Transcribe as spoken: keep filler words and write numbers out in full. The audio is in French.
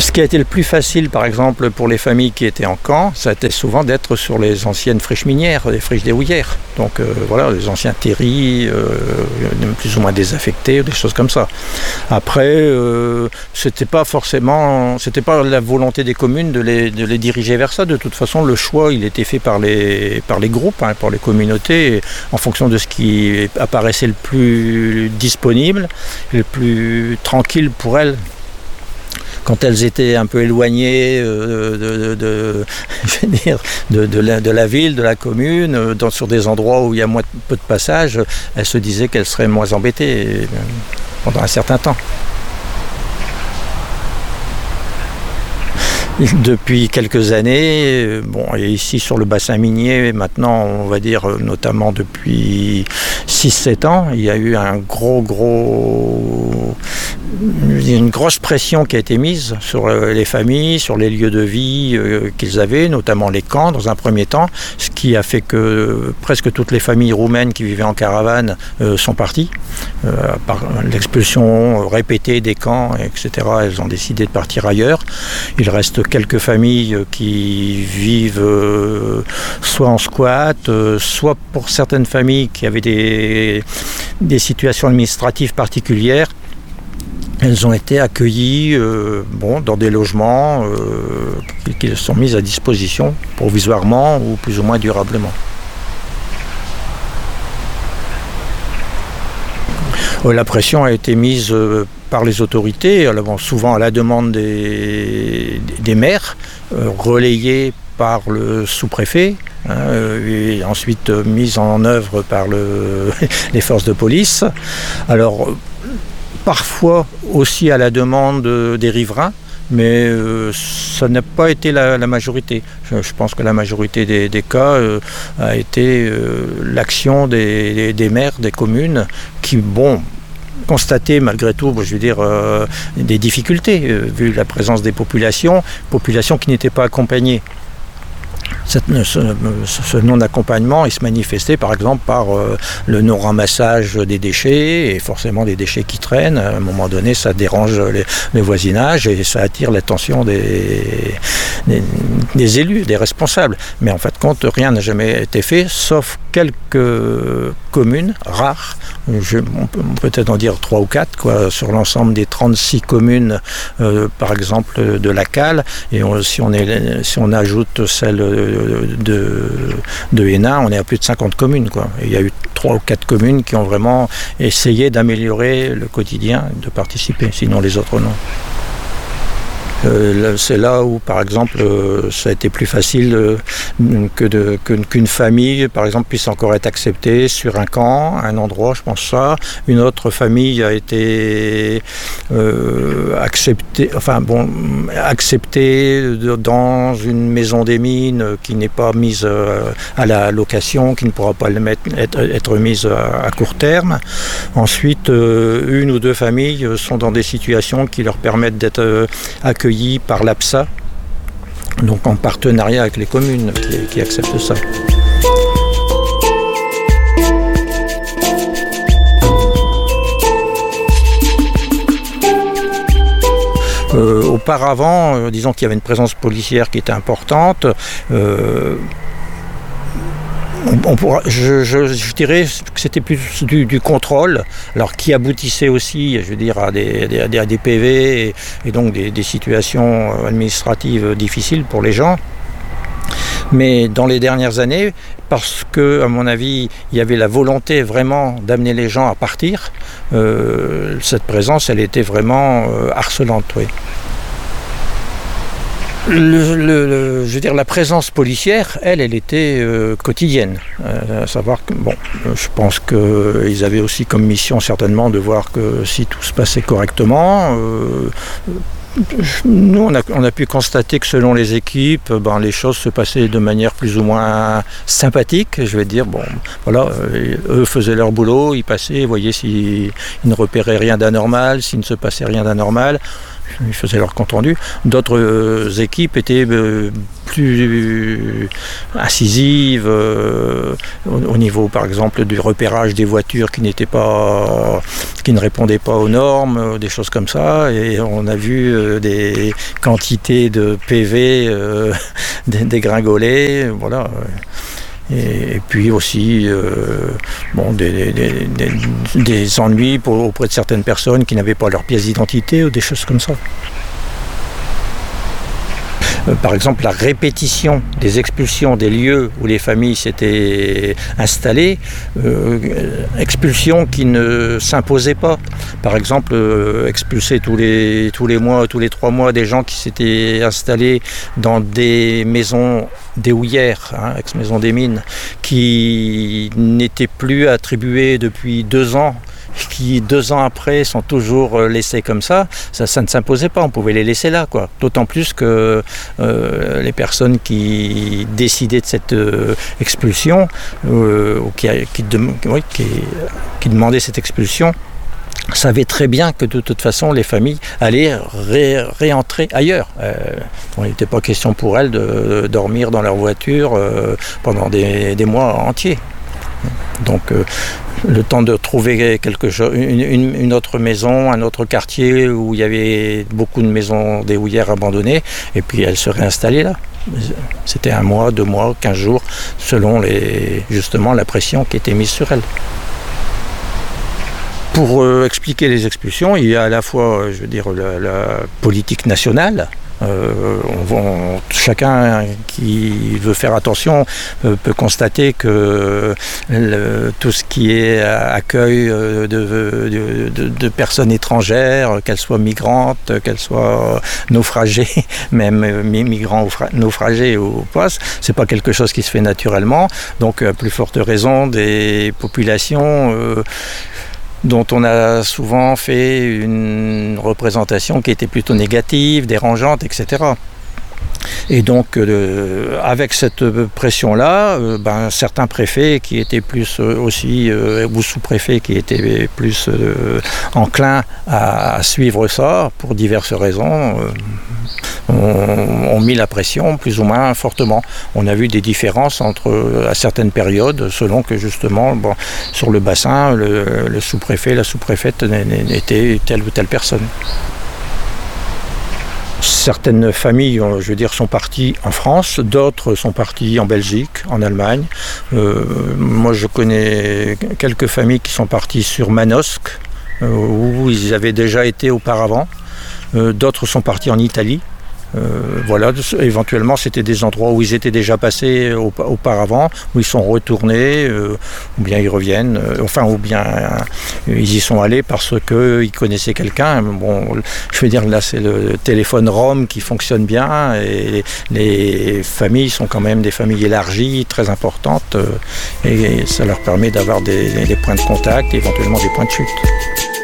Ce qui a été le plus facile, par exemple, pour les familles qui étaient en camp, ça a été souvent d'être sur les anciennes friches minières, les friches des houillères. Donc euh, voilà, les anciens terris, euh, plus ou moins désaffectés, des choses comme ça. Après, euh, c'était pas forcément, c'était pas la volonté des communes de les, de les diriger vers ça. De toute façon, le choix, il était fait par les, par les groupes, hein, par les communautés, en fonction de ce qui apparaissait le plus disponible, le plus tranquille pour elles. Quand elles étaient un peu éloignées euh, de, de, de, je veux dire, de, de, la, de la ville, de la commune, dans, sur des endroits où il y a moins, peu de passages, elles se disaient qu'elles seraient moins embêtées euh, pendant un certain temps. Depuis quelques années, bon, et ici sur le bassin minier, maintenant, on va dire, notamment depuis six sept ans, il y a eu un gros, gros, une grosse pression qui a été mise sur les familles, sur les lieux de vie qu'ils avaient, notamment les camps dans un premier temps, ce qui a fait que presque toutes les familles roumaines qui vivaient en caravane sont parties. Par l'expulsion répétée des camps, et cetera, elles ont décidé de partir ailleurs. Il reste quelques familles qui vivent euh, soit en squat, euh, soit pour certaines familles qui avaient des, des situations administratives particulières. Elles ont été accueillies euh, bon, dans des logements euh, qui, qui sont mis à disposition provisoirement ou plus ou moins durablement. La pression a été mise par les autorités, alors souvent à la demande des, des maires, relayée par le sous-préfet, hein, et ensuite mise en œuvre par le, les forces de police. Alors, parfois aussi à la demande des riverains, mais euh, ça n'a pas été la, la majorité. Je, je pense que la majorité des, des cas euh, a été euh, l'action des, des, des maires, des communes, qui, bon, constataient malgré tout, je veux dire, euh, des difficultés, euh, vu la présence des populations, populations qui n'étaient pas accompagnées. Cette, ce, ce non-accompagnement, il se manifestait par exemple par euh, le non-ramassage des déchets, et forcément des déchets qui traînent. À un moment donné, ça dérange les, les voisinages et ça attire l'attention des, des, des élus, des responsables. Mais en fait, compte, rien n'a jamais été fait, sauf quelques communes rares, je, on peut peut-être en dire trois ou quatre, quoi, sur l'ensemble des trente-six communes, euh, par exemple de la Cale, et on, si, on est, si on ajoute celle de, de Hénin, on est à plus de cinquante communes, quoi. Et il y a eu trois ou quatre communes qui ont vraiment essayé d'améliorer le quotidien, de participer, sinon les autres non. Euh, c'est là où, par exemple, euh, ça a été plus facile euh, que de, que, qu'une famille, par exemple, puisse encore être acceptée sur un camp, un endroit, je pense ça. Une autre famille a été euh, acceptée, enfin bon, acceptée dans une maison des mines qui n'est pas mise euh, à la location, qui ne pourra pas le mettre, être, être mise à, à court terme. Ensuite, euh, une ou deux familles sont dans des situations qui leur permettent d'être euh, accueillies par l'A P S A, donc en partenariat avec les communes qui, qui acceptent ça. Euh, auparavant, euh, disons qu'il y avait une présence policière qui était importante. Euh, On, on pourra, je, je, je dirais que c'était plus du, du contrôle, alors qui aboutissait aussi, je veux dire, à des, des, à des P V et, et donc des, des situations administratives difficiles pour les gens. Mais dans les dernières années, parce que, à mon avis, il y avait la volonté vraiment d'amener les gens à partir, euh, cette présence, elle était vraiment euh, harcelante, oui. Le, le, le, je veux dire, la présence policière, elle, elle était euh, quotidienne. Euh, à savoir que, bon, je pense qu'ils avaient aussi comme mission certainement de voir que si tout se passait correctement. Euh, nous, on a, on a pu constater que selon les équipes, ben, les choses se passaient de manière plus ou moins sympathique. Je vais dire, bon, voilà, euh, eux faisaient leur boulot, ils passaient, voyaient s'ils ne repéraient rien d'anormal, s'il ne se passait rien d'anormal. ils faisaient leur compte-rendu. D'autres euh, équipes étaient euh, plus incisives euh, au, au niveau, par exemple, du repérage des voitures qui n'étaient pas, qui ne répondaient pas aux normes, euh, des choses comme ça. Et on a vu euh, des quantités de P V euh, dégringoler, voilà. Et, et puis aussi euh, bon, des, des, des, des ennuis pour, auprès de certaines personnes qui n'avaient pas leur pièce d'identité ou des choses comme ça. Euh, par exemple, la répétition des expulsions des lieux où les familles s'étaient installées, euh, expulsions qui ne s'imposaient pas. Par exemple, euh, expulser tous les, tous les mois, tous les trois mois des gens qui s'étaient installés dans des maisons des houillères, hein, ex-maison des mines, qui n'étaient plus attribuées depuis deux ans, qui deux ans après sont toujours laissés comme ça, ça, ça ne s'imposait pas, on pouvait les laisser là, quoi. D'autant plus que euh, les personnes qui décidaient de cette euh, expulsion, euh, ou qui, qui, de, oui, qui, qui demandaient cette expulsion, savaient très bien que de toute façon les familles allaient ré- réentrer ailleurs. Euh, il n'était pas question pour elles de, de dormir dans leur voiture euh, pendant des, des mois entiers. Donc euh, le temps de trouver quelque chose, une, une, une autre maison, un autre quartier où il y avait beaucoup de maisons des houillères abandonnées, et puis elles se réinstallaient là. C'était un mois, deux mois, quinze jours, selon les, justement la pression qui était mise sur elles. Pour euh, expliquer les expulsions, il y a à la fois, je veux dire, la, la politique nationale. Euh, on, on, chacun qui veut faire attention euh, peut constater que le, tout ce qui est accueil de, de, de, de personnes étrangères, qu'elles soient migrantes, qu'elles soient naufragées, même migrants ou naufragés ou pas, c'est pas quelque chose qui se fait naturellement. Donc à plus forte raison des populations euh, dont on a souvent fait une représentation qui était plutôt négative, dérangeante, et cetera. Et donc, euh, avec cette pression-là, euh, ben, certains préfets qui étaient plus euh, aussi, euh, ou sous-préfets qui étaient plus euh, enclins à, à suivre ça, pour diverses raisons, euh, ont, ont mis la pression plus ou moins fortement. On a vu des différences entre, à certaines périodes, selon que justement, bon, sur le bassin, le, le sous-préfet, la sous-préfète était telle ou telle personne. Certaines familles, je veux dire, sont parties en France, d'autres sont parties en Belgique, en Allemagne. Euh, moi, je connais quelques familles qui sont parties sur Manosque, euh, où ils avaient déjà été auparavant. Euh, d'autres sont partis en Italie. Euh, voilà, éventuellement c'était des endroits où ils étaient déjà passés au, auparavant, où ils sont retournés, euh, ou bien ils reviennent, euh, enfin ou bien euh, ils y sont allés parce qu'ils connaissaient quelqu'un. Bon, je veux dire, là c'est le téléphone Rome qui fonctionne bien, et les, les familles sont quand même des familles élargies, très importantes, euh, et ça leur permet d'avoir des, des points de contact et éventuellement des points de chute.